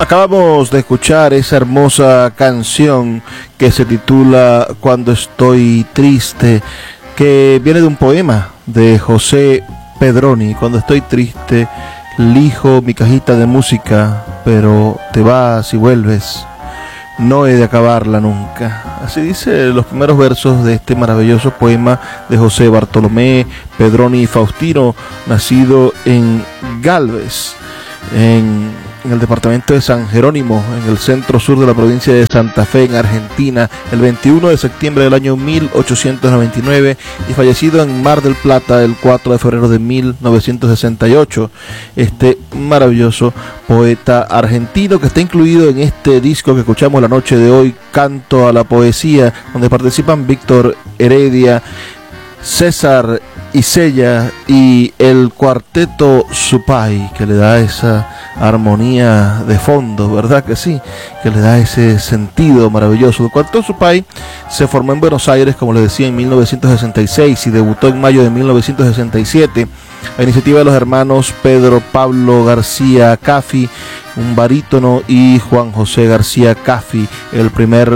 Acabamos de escuchar esa hermosa canción que se titula Cuando estoy triste, que viene de un poema de José Pedroni. Cuando estoy triste, lijo mi cajita de música, pero te vas y vuelves, no he de acabarla nunca. Así dice los primeros versos de este maravilloso poema de José Bartolomé Pedroni Faustino, nacido en Galvez, en el departamento de San Jerónimo, en el centro sur de la provincia de Santa Fe, en Argentina, el 21 de septiembre del año 1899, y fallecido en Mar del Plata el 4 de febrero de 1968. Este maravilloso poeta argentino que está incluido en este disco que escuchamos la noche de hoy, Canto a la Poesía, donde participan Víctor Heredia, César Isella y el cuarteto Supay, que le da esa armonía de fondo, ¿verdad que sí? Que le da ese sentido maravilloso. El cuarteto Supay se formó en Buenos Aires, como les decía, en 1966 y debutó en mayo de 1967 a iniciativa de los hermanos Pedro Pablo García Caffi, un barítono, y Juan José García Caffi, el primer